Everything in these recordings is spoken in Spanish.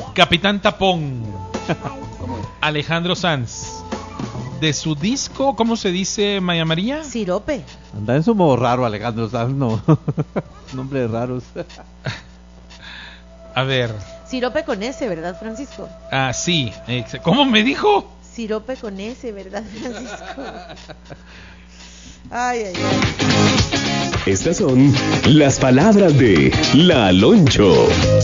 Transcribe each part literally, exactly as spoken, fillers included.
Capitán Tapón. Alejandro Sanz. De su disco, ¿cómo se dice, Maya María? Sirope. Anda en su modo raro, Alejandro Sanz, no. Nombres raros. A ver. Sirope con S, ¿verdad, Francisco? Ah, sí. ¿Cómo me dijo? Sirope con S, ¿verdad, Francisco? Ay, ay, ay. Estas son las palabras de La Aloncho.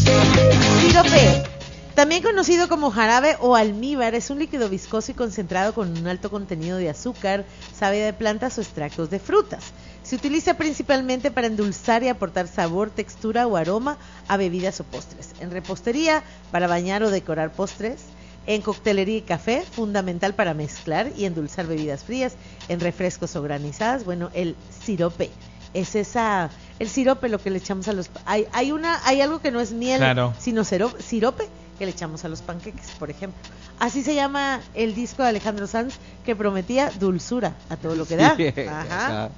Sirope, también conocido como jarabe o almíbar, es un líquido viscoso y concentrado con un alto contenido de azúcar, savia de plantas o extractos de frutas. Se utiliza principalmente para endulzar y aportar sabor, textura o aroma a bebidas o postres. En repostería, para bañar o decorar postres. En coctelería y café, fundamental para mezclar y endulzar bebidas frías. En refrescos o granizadas, bueno, el sirope. Es esa, el sirope lo que le echamos a los... Hay, hay, una, hay algo que no es miel, claro, sino sirope, sirope que le echamos a los panqueques, por ejemplo. Así se llama el disco de Alejandro Sanz, que prometía dulzura a todo lo que da. Sí. Ajá.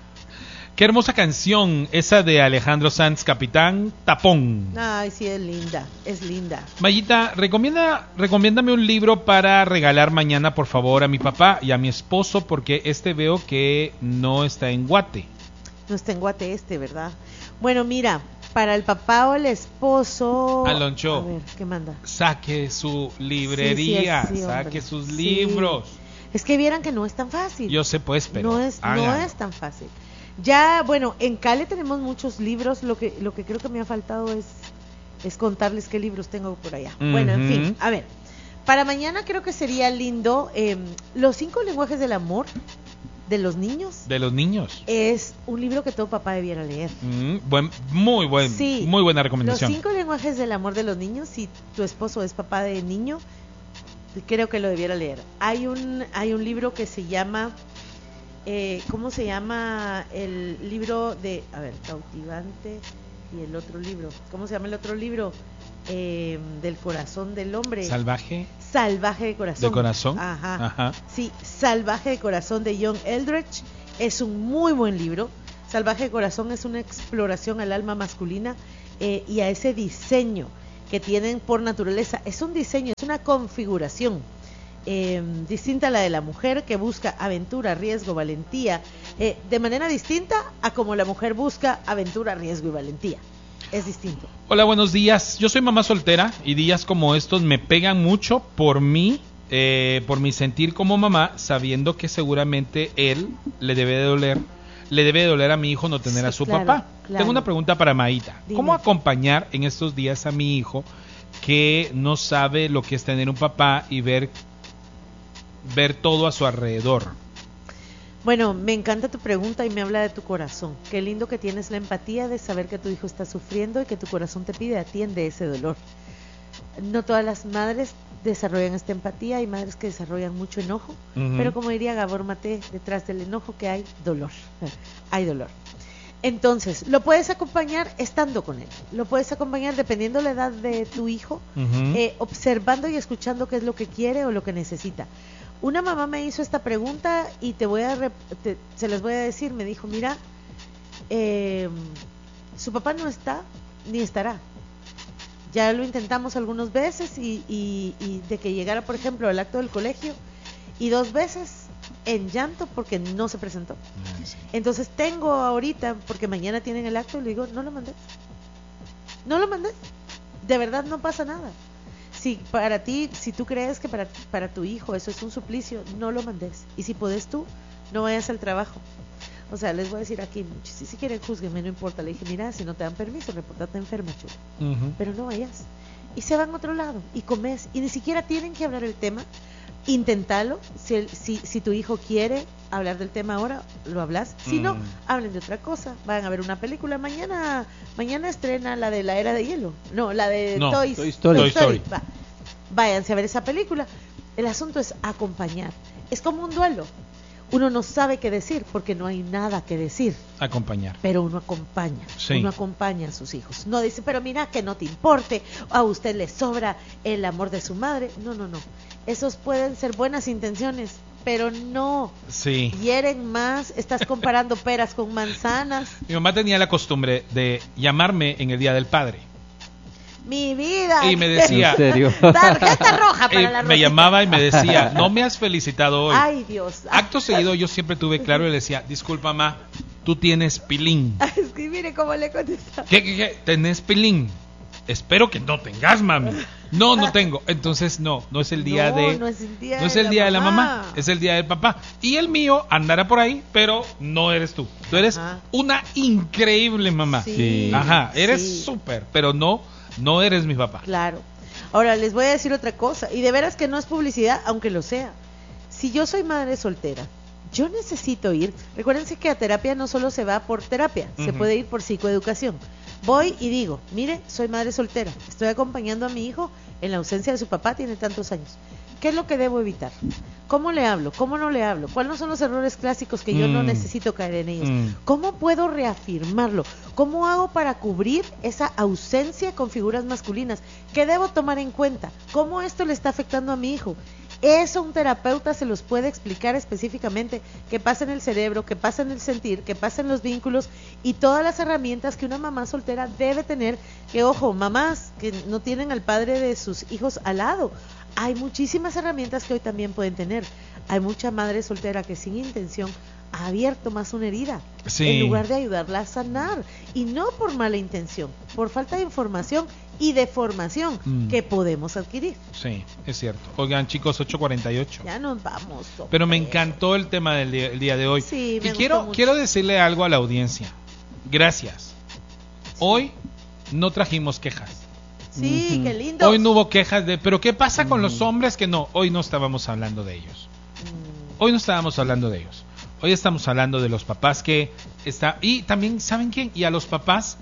Qué hermosa canción esa de Alejandro Sanz, Capitán Tapón. Ay, sí, es linda, es linda. Mayita, recomienda, recomiéndame un libro para regalar mañana, por favor, a mi papá y a mi esposo, porque este veo que no está en Guate. No está en Guate este, ¿verdad? Bueno, mira, para el papá o el esposo... Aloncho, a ver, ¿qué manda? Saque su librería, sí, sí, sí, saque sus sí. libros. Es que vieran que no es tan fácil. Yo sé, pues, pero no es, hagan. no es tan fácil. Ya, bueno, en Cale tenemos muchos libros, lo que lo que creo que me ha faltado es, es contarles qué libros tengo por allá. Uh-huh. Bueno, en fin, a ver, para mañana creo que sería lindo, eh, Los cinco lenguajes del amor de los niños. De los niños. Es un libro que todo papá debiera leer. Mm, buen, muy buen, sí, muy buena recomendación. Los cinco lenguajes del amor de los niños, si tu esposo es papá de niño, creo que lo debiera leer. Hay un, hay un libro que se llama... Eh, ¿cómo se llama el libro de, a ver, Cautivante y el otro libro? ¿Cómo se llama el otro libro? Eh, del corazón del hombre. Salvaje. Salvaje de corazón. ¿De corazón? Ajá. Ajá. Sí, Salvaje de corazón de John Eldredge es un muy buen libro. Salvaje de corazón es una exploración al alma masculina eh, y a ese diseño que tienen por naturaleza. Es un diseño, es una configuración. Eh, distinta a la de la mujer, que busca aventura, riesgo, valentía, eh, de manera distinta a como la mujer busca aventura, riesgo y valentía. Es distinto. Hola, buenos días. Yo soy mamá soltera y días como estos me pegan mucho por mí, eh, por mi sentir como mamá, sabiendo que seguramente él le debe de doler, le debe de doler a mi hijo no tener sí, a su claro, papá. Claro. Tengo una pregunta para Maíta. Dime. ¿Cómo acompañar en estos días a mi hijo que no sabe lo que es tener un papá y ver ver todo a su alrededor? Bueno, me encanta tu pregunta y me habla de tu corazón. Qué lindo que tienes la empatía de saber que tu hijo está sufriendo y que tu corazón te pide atiende ese dolor. No todas las madres desarrollan esta empatía, hay madres que desarrollan mucho enojo, uh-huh. pero como diría Gabor Maté, detrás del enojo que hay dolor, hay dolor. Entonces, lo puedes acompañar estando con él, lo puedes acompañar dependiendo la edad de tu hijo, uh-huh. eh, observando y escuchando qué es lo que quiere o lo que necesita. Una mamá me hizo esta pregunta y te voy a rep- te, se les voy a decir, me dijo, mira, eh, su papá no está ni estará. Ya lo intentamos algunas veces y, y, y de que llegara, por ejemplo, al acto del colegio y dos veces en llanto porque no se presentó. Sí. Entonces tengo ahorita, porque mañana tienen el acto, y le digo, no lo mandes. No lo mandes. De verdad no pasa nada. Si para ti, si tú crees que para, para tu hijo eso es un suplicio, no lo mandes. Y si puedes tú, no vayas al trabajo. O sea, les voy a decir aquí, si, si quieren júzguenme, no importa. Le dije, mira, si no te dan permiso, repórtate enferma, chulo. Uh-huh. Pero no vayas. Y se van a otro lado y comes. Y ni siquiera tienen que hablar el tema. Inténtalo. Si, el, si, si tu hijo quiere hablar del tema ahora, lo hablas. Si uh-huh. no, hablen de otra cosa. Vayan a ver una película. Mañana mañana estrena la de la Era de Hielo. No, la de no, Toy, Toy Story. Toy Story. Va. Váyanse a ver esa película. El asunto es acompañar. Es como un duelo. Uno no sabe qué decir porque no hay nada que decir. Acompañar. Pero uno acompaña. Sí. Uno acompaña a sus hijos. No dice, pero mira, que no te importe. A usted le sobra el amor de su madre. No, no, no. Esos pueden ser buenas intenciones, pero no. Sí. Hieren más. Estás comparando peras con manzanas. Mi mamá tenía la costumbre de llamarme en el Día del Padre. Mi vida. Y me decía, ¿En serio? Tarjeta roja para eh, la me Rosita. llamaba y me decía, no me has felicitado hoy. Ay, Dios. Acto seguido yo siempre tuve claro y le decía, disculpa, ma, tú tienes pilín. Es que mire cómo le contesta. ¿Qué, qué, qué? ¿Tenés pilín? Espero que no tengas, mami. No, no tengo. Entonces, no, no es el día No, de... no es el día no es de el la día de la mamá, mamá. es el día del papá. Y el mío andará por ahí, pero no eres tú. Tú eres Ajá. una increíble mamá. Sí, Ajá, eres sí. súper, pero no, no eres mi papá. Claro. Ahora les voy a decir otra cosa, y de veras que no es publicidad, aunque lo sea. Si yo soy madre soltera, yo necesito ir. Recuérdense que a terapia no solo se va por terapia, se Ujú. puede ir por psicoeducación. Voy y digo, mire, soy madre soltera, estoy acompañando a mi hijo en la ausencia de su papá, tiene tantos años. ¿Qué es lo que debo evitar? ¿Cómo le hablo? ¿Cómo no le hablo? ¿Cuáles son los errores clásicos que yo no Mm. necesito caer en ellos? Mm. ¿Cómo puedo reafirmarlo? ¿Cómo hago para cubrir esa ausencia con figuras masculinas? ¿Qué debo tomar en cuenta? ¿Cómo esto le está afectando a mi hijo? Eso un terapeuta se los puede explicar específicamente, qué pasa en el cerebro, qué pasa en el sentir, qué pasa en los vínculos y todas las herramientas que una mamá soltera debe tener, que ojo, mamás que no tienen al padre de sus hijos al lado, hay muchísimas herramientas que hoy también pueden tener. Hay mucha madre soltera que sin intención ha abierto más una herida, Sí. en lugar de ayudarla a sanar, y no por mala intención, por falta de información y de formación Mm. que podemos adquirir. Sí, es cierto. Oigan, chicos, ocho cuarenta y ocho. Ya nos vamos. Pero me hombre. encantó el tema del día, el día de hoy. Sí, me y gustó quiero, mucho. quiero decirle algo a la audiencia. Gracias. Hoy no trajimos quejas. Sí, Ujú. qué lindo. Hoy no hubo quejas de, pero ¿qué pasa con los hombres que no? Hoy no estábamos hablando de ellos. Mm, Hoy no estábamos hablando de ellos. Hoy estamos hablando de los papás que está y también ¿saben quién? Y a los papás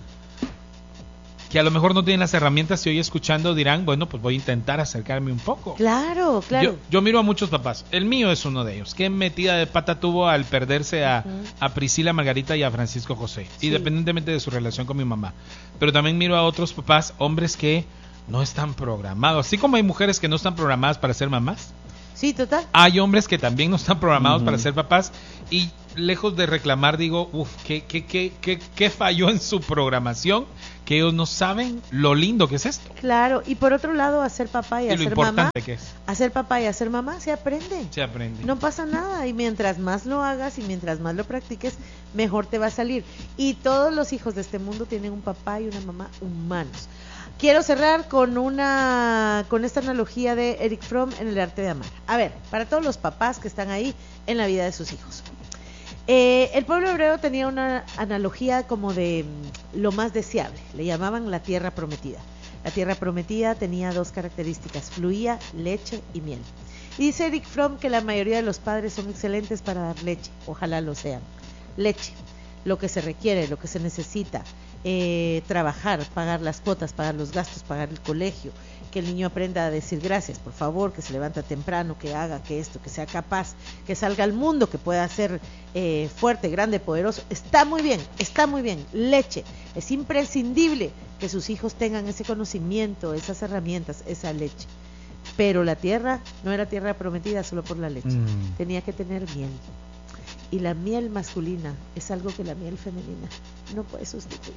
que a lo mejor no tienen las herramientas y hoy escuchando dirán, bueno, pues voy a intentar acercarme un poco. Claro, claro. Yo, yo miro a muchos papás. El mío es uno de ellos. Qué metida de pata tuvo al perderse a, Ujú. a Priscila Margarita y a Francisco José, Sí. independientemente de su relación con mi mamá. Pero también miro a otros papás, hombres que no están programados. Así como hay mujeres que no están programadas para ser mamás, Sí, total. hay hombres que también no están programados Ujú. para ser papás. Y lejos de reclamar, digo, uff, ¿qué, qué, qué, qué, qué falló en su programación? Que ellos no saben lo lindo que es esto. Claro, y por otro lado, hacer papá y, Y lo hacer importante mamá, que es. hacer papá y hacer mamá se aprende. Se aprende. No pasa nada, y mientras más lo hagas y mientras más lo practiques, mejor te va a salir. Y todos los hijos de este mundo tienen un papá y una mamá humanos. Quiero cerrar con una con esta analogía de Eric Fromm en El arte de amar. A ver, para todos los papás que están ahí en la vida de sus hijos. Eh, el pueblo hebreo tenía una analogía como de mm, lo más deseable. Le llamaban la tierra prometida. La tierra prometida tenía dos características: fluía leche y miel. Y dice Eric Fromm que la mayoría de los padres son excelentes para dar leche. Ojalá lo sean. Leche, lo que se requiere, lo que se necesita. Eh, trabajar, pagar las cuotas, pagar los gastos, pagar el colegio, que el niño aprenda a decir gracias, por favor, que se levanta temprano, que haga, que esto, que sea capaz, que salga al mundo, que pueda ser eh, fuerte, grande, poderoso. Está muy bien, está muy bien. Leche, es imprescindible que sus hijos tengan ese conocimiento, esas herramientas, esa leche. Pero la tierra no era tierra prometida solo por la leche, Mm. tenía que tener miel. Y la miel masculina es algo que la miel femenina no puede sustituir.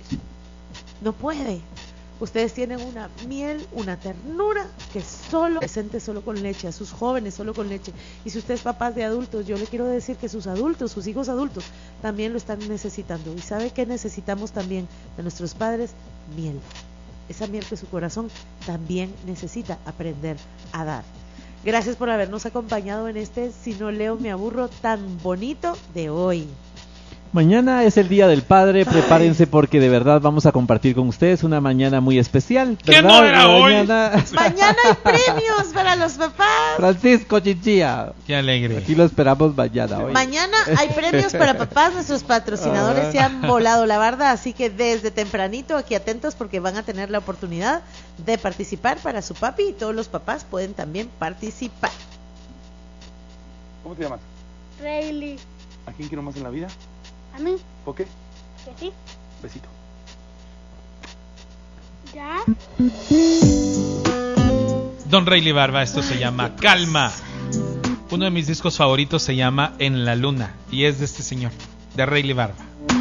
No puede. Ustedes tienen una miel, una ternura que solo presente solo con leche, a sus jóvenes solo con leche. Y si ustedes papás de adultos, yo le quiero decir que sus adultos, sus hijos adultos, también lo están necesitando. ¿Y sabe qué necesitamos también de nuestros padres? Miel. Esa miel que su corazón también necesita aprender a dar. Gracias por habernos acompañado en este Si no leo me aburro tan bonito de hoy. Mañana es el Día del Padre, prepárense porque de verdad vamos a compartir con ustedes una mañana muy especial. ¿Qué ¿verdad? no era hoy? Mañana... Mañana hay premios para los papás. Francisco Chichilla, Qué alegre. aquí lo esperamos mañana hoy. Mañana hay premios para papás, nuestros patrocinadores se han volado la barda, así que desde tempranito aquí atentos porque van a tener la oportunidad de participar para su papi y todos los papás pueden también participar. ¿Cómo te llamas? Rayleigh. ¿A quién quiero más en la vida? A mí, ¿Por qué? que sí. Besito. Ya. Don Rayleigh Barba, esto se llama Calma. Uno de mis discos favoritos se llama En la Luna y es de este señor, de Rayleigh Barba.